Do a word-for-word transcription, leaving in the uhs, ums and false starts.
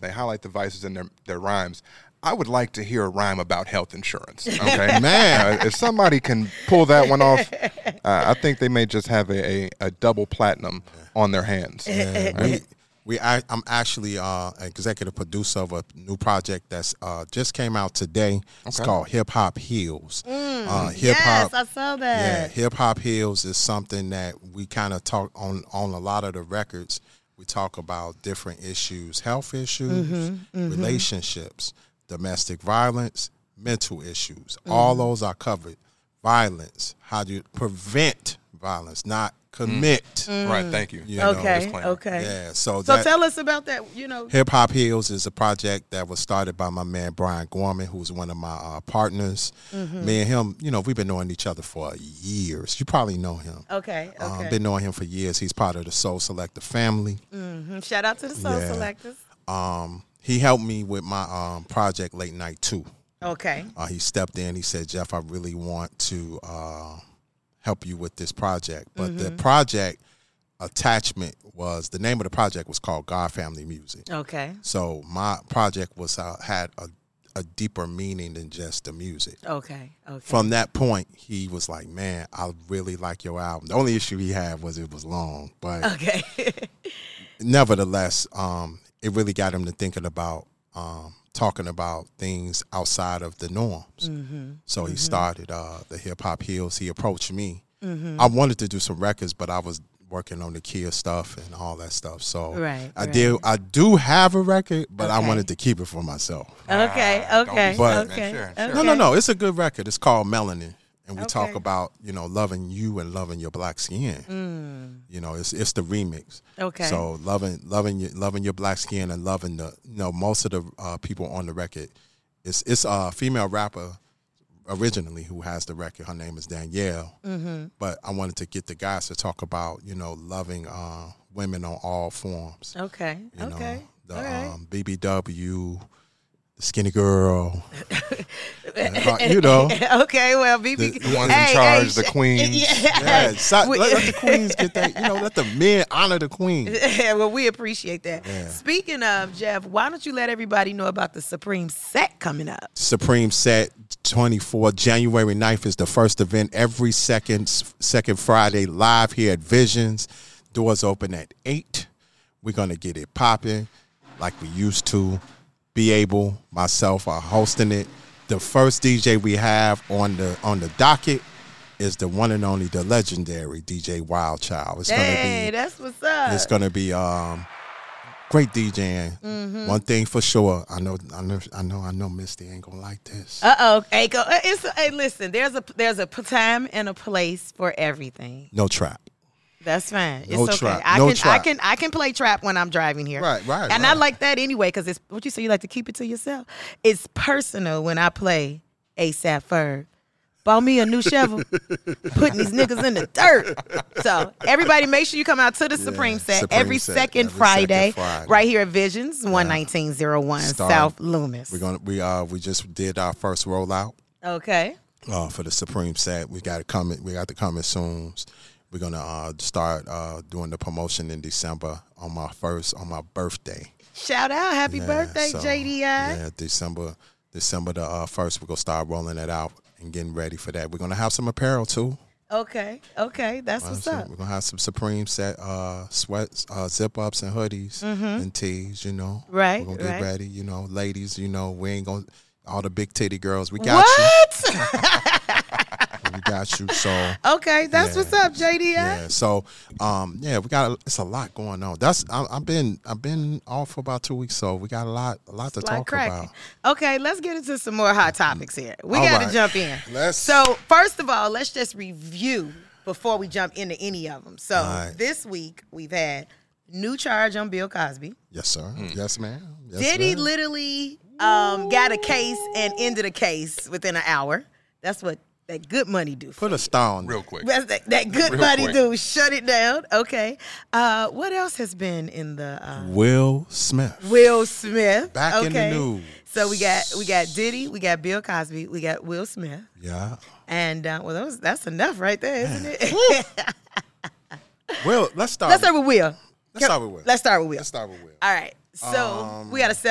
they highlight the vices in their, their rhymes. I would like to hear a rhyme about health insurance. Okay, man, uh, if somebody can pull that one off, uh, I think they may just have a, a, a double platinum on their hands. Yeah, we, we, I, I'm actually uh, executive producer of a new project that's uh, just came out today. Okay. It's called Hip Hop Heals. Mm, uh, hip yes, I saw that. Yeah, Hip Hop Heals is something that we kind of talk on on a lot of the records. We talk about different issues, health issues, mm-hmm, mm-hmm. relationships, domestic violence, mental issues. Mm. All those are covered. Violence, how do you prevent violence, not commit. Mm. Right, thank you. you okay, know, okay. Yeah, so So that, tell us about that, you know. Hip Hop Heals is a project that was started by my man Brian Gorman, who's one of my uh, partners. Mm-hmm. Me and him, you know, we've been knowing each other for years. You probably know him. Okay, okay. Um, been knowing him for years. He's part of the Soul Selector family. Mm-hmm. Shout out to the Soul yeah. Selectors. Um, he helped me with my um, project Late Night two. Okay. Uh, he stepped in. He said, Jeff, I really want to uh, help you with this project. But mm-hmm. the project attachment was, the name of the project was called God Family Music. Okay. So my project was uh, had a, a deeper meaning than just the music. Okay. Okay. From that point, he was like, man, I really like your album. The only issue he had was it was long. But okay. nevertheless, um, it really got him to thinking about um, talking about things outside of the norms. Mm-hmm. So he mm-hmm. started uh, the Hip Hop Heals. He approached me. Mm-hmm. I wanted to do some records, but I was working on the Kia stuff and all that stuff. So right, I right. did. I do have a record, but okay. I wanted to keep it for myself. Okay, okay, but, okay. Sure, okay. No, no, no. It's a good record. It's called Melanin. And we okay. talk about, you know, loving you and loving your black skin. Mm. You know, it's it's the remix. Okay. So loving loving your loving your black skin and loving the, you know, most of the uh, people on the record, it's it's a female rapper originally who has the record. Her name is Danielle. Mm-hmm. But I wanted to get the guys to talk about, you know, loving uh, women on all forms. Okay. You okay. know, the all right. um, B B W. Skinny girl, uh, you know. Okay, well, B B, the, the ones hey, in charge, hey, the queens. Yeah, yeah so, let, let the queens get that. You know, let the men honor the queen. Yeah, well, we appreciate that. Yeah. Speaking of Jeff, why don't you let everybody know about the Supreme Set coming up? Supreme Set twenty-four January ninth is the first event. Every second second Friday, live here at Visions. Doors open at eight. We're gonna get it popping like we used to. Be Able, myself are hosting it. The first D J we have on the on the docket is the one and only, the legendary D J Wildchild. It's hey, gonna be that's what's up. It's gonna be um great DJing. Mm-hmm. One thing for sure, I know, I know, I know, I know, Misty ain't gonna like this. Uh oh, hey, go. It's hey, listen. There's a there's a time and a place for everything. No trap. That's fine. No it's okay. trap. I No can trap. I can I can play trap when I'm driving here. Right, right. And right. I like that anyway because it's what you say. You like to keep it to yourself. It's personal when I play ASAP Ferg. Bought me a new shovel, putting these niggas in the dirt. So everybody, make sure you come out to the yeah, Supreme Set Supreme every set, second every Friday, second Friday, right here at Visions, one nineteen oh one Star. South Loomis. We're gonna we uh we just did our first rollout. Okay. Uh, for the Supreme Set, we got it coming. We got the coming soon. We're gonna uh, start uh, doing the promotion in December on my first on my birthday. Shout out, happy yeah, birthday, so, J D I. Yeah, December December the uh, first. We're gonna start rolling it out and getting ready for that. We're gonna have some apparel too. Okay, okay, that's what's so up. We're gonna have some Supreme Set uh, sweats, uh, zip ups, and hoodies mm-hmm. and tees. You know, right? We're gonna get right. ready. You know, ladies. You know, we ain't gonna all the big titty girls. We got what? you. We got you. So okay, that's yeah, what's up, J D I. Yeah. So, um, yeah, we got a, it's a lot going on. That's I, I've been I've been off for about two weeks, so we got a lot a lot to like talk cracking. about. Okay, let's get into some more hot topics here. We All got to right. jump in. Let's. So first of all, let's just review before we jump into any of them. So right. this week we've had new charge on Bill Cosby. Yes, sir. Mm. Yes, ma'am. Yes, Did ma'am. he literally um, got a case and ended a case within an hour? That's what that good money do. For Put a star on real quick. That's that, that good Real money quick. do. Shut it down. Okay. Uh, what else has been in the uh, Will Smith. Will Smith Back okay. in the news. So we got we got Diddy, we got Bill Cosby, we got Will Smith, Yeah. and uh, well, those, that's enough right there, isn't it? Will, let's start. Let's start with Will. Let's start with Will. Let's start with Will. Let's start with Will. All right. So Um, we got a